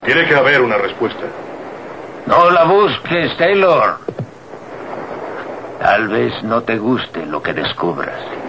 Tiene que haber una respuesta. No la busques, Taylor. Tal vez no te guste lo que descubras.